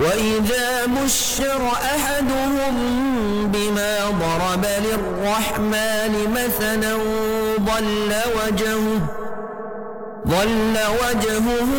وإذا بشر أحدهم بما ضرب للرحمن مثلا ظل وجهه